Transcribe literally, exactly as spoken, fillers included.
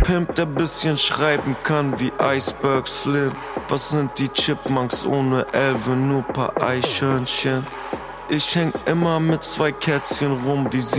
Pimp, der bisschen schreiben kann wie Iceberg Slim. Was sind die Chipmunks ohne Elfe, nur paar Eichhörnchen? Ich häng immer mit zwei Kätzchen rum wie sie